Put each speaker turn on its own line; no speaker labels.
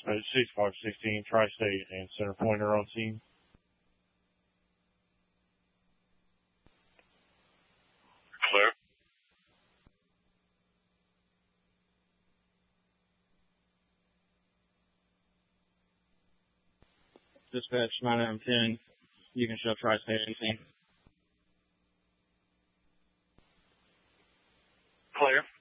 Dispatch 6516, Tri-State and Center Point are on scene.
Clear.
Dispatch 910, you can show Tri-State on scene.
Clear.